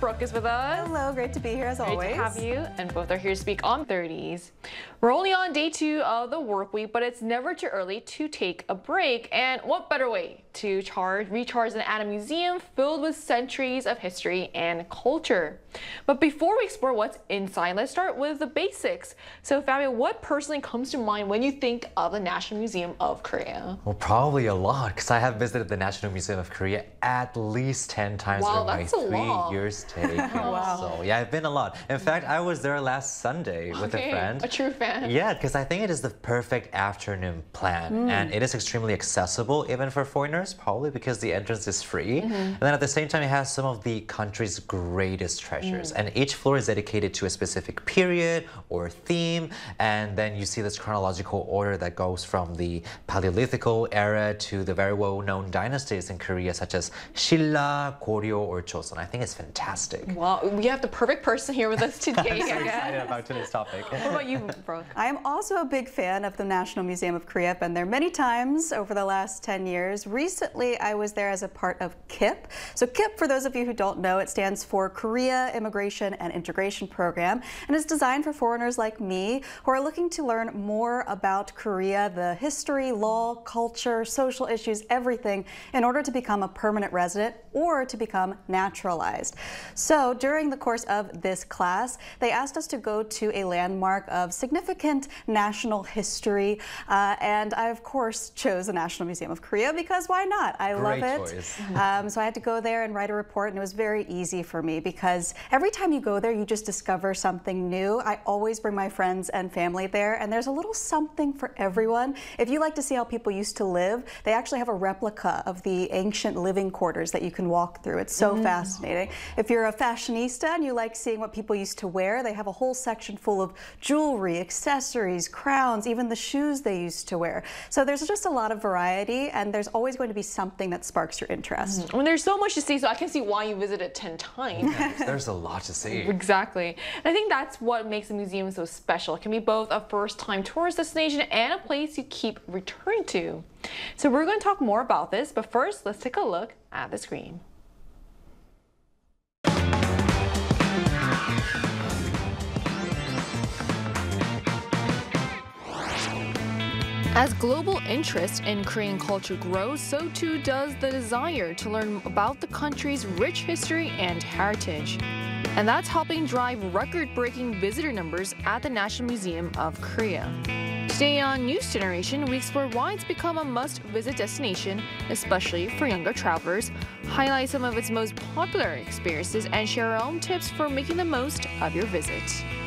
Brooke is with us. Hello, great to be here as always. Great to have you, and both are here to speak on 30s. We're only on day 2 of the work week, but it's never too early to take a break. And what better way to recharge than at a museum filled with centuries of history and culture. But before we explore what's inside, let's start with the basics. So Fabio, what personally comes to mind when you think of the National Museum of Korea? Well, probably a lot, because I have visited the National Museum of Korea at least 10 times Wow, in my 3 years taking. Wow. So yeah, I've been a lot. In fact, I was there last Sunday with a friend. A true fan. Yeah, because I think it is the perfect afternoon plan, and it is extremely accessible even for foreigners, probably because the entrance is free. And then at the same time, it has some of the country's greatest treasures, and each floor is dedicated to a specific period or theme, and then you see this chronological order that goes from the Paleolithical era to the very well-known dynasties in Korea, such as Silla, Goryeo, or Joseon. I think it's fantastic. Wow, we have the perfect person here with us today. I'm so excited about today's topic. What about you, Brooke? I am also a big fan of the National Museum of Korea. I've been there many times over the last 10 years. Recently, I was there as a part of KIP. So KIP, for those of you who don't know, it stands for Korea Immigration and Integration Program, and it's designed for foreigners like me who are looking to learn more about Korea, the history, law, culture, social issues, everything, in order to become a permanent resident or to become naturalized. So during the course of this class, they asked us to go to a landmark of significant national history, and I, of course, chose the National Museum of Korea because why not? I love it. Choice. So I had to go there and write a report, and it was very easy for me because every time you go there, you just discover something new. I always bring my friends and family there, and there's a little something for everyone. If you like to see how people used to live, they actually have a replica of the ancient living quarters that you can walk through. It's so fascinating. If you're a fashionista and you like seeing what people used to wear, they have a whole section full of jewelry, accessories, crowns, even the shoes they used to wear. So there's just a lot of variety, and there's always going to be something that sparks your interest. I mean, there's so much to see, so I can see why you visited 10 times. There's a lot to see. Exactly. And I think that's what makes the museum so special. It can be both a first-time tourist destination and a place you keep returning to. So we're going to talk more about this, but first, let's take a look at the screen. As global interest in Korean culture grows, so too does the desire to learn about the country's rich history and heritage. And that's helping drive record-breaking visitor numbers at the National Museum of Korea. Today on News Generation, we explore why it's become a must-visit destination, especially for younger travelers, highlight some of its most popular experiences, and share our own tips for making the most of your visit.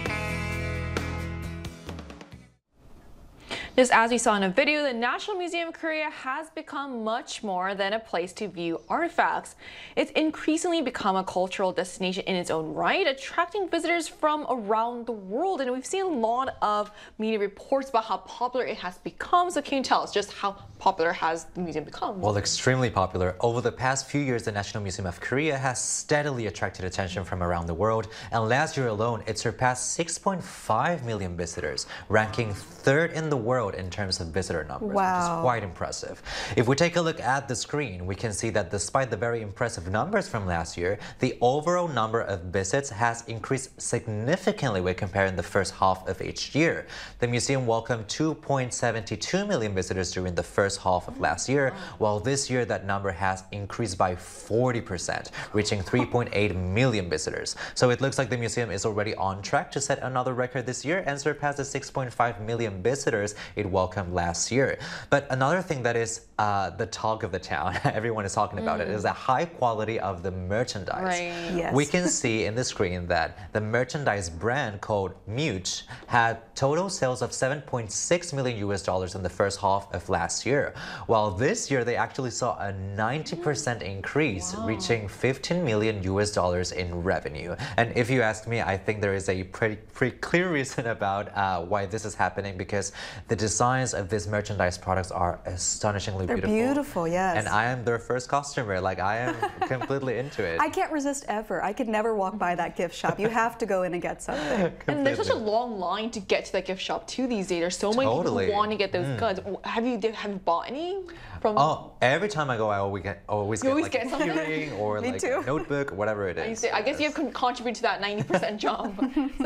Just as we saw in a video, the National Museum of Korea has become much more than a place to view artifacts. It's increasingly become a cultural destination in its own right, attracting visitors from around the world. And we've seen a lot of media reports about how popular it has become. So can you tell us just how popular has the museum become? Well, extremely popular. Over the past few years, the National Museum of Korea has steadily attracted attention from around the world. And last year alone, it surpassed 6.5 million visitors, ranking 3rd in the world in terms of visitor numbers, which is quite impressive. If we take a look at the screen, we can see that despite the very impressive numbers from last year, the overall number of visits has increased significantly when comparing the first half of each year. The museum welcomed 2.72 million visitors during the first half of last year, while this year that number has increased by 40%, reaching 3.8 million visitors. So it looks like the museum is already on track to set another record this year and surpass the 6.5 million visitors it welcomed last year. But another thing that is the talk of the town, everyone is talking about it, is the high quality of the merchandise. Right. Yes. We can see in the screen that the merchandise brand called Muj had total sales of $7.6 million in the first half of last year, while this year they actually saw a 90% increase, reaching $15 million in revenue. And if you ask me, I think there is a pretty clear reason about why this is happening, because the designs of these merchandise products are astonishingly They're beautiful, yes. And I am their first customer. Like, I am completely into it. I can't resist ever. I could never walk by that gift shop. You have to go in and get something. And there's such a long line to get to that gift shop too these days. There's so many people who want to get those goods. Have you bought any? Oh, every time I go, I always get like a something? earring or like a notebook, whatever it is. I guess you have contributed to that 90% jump.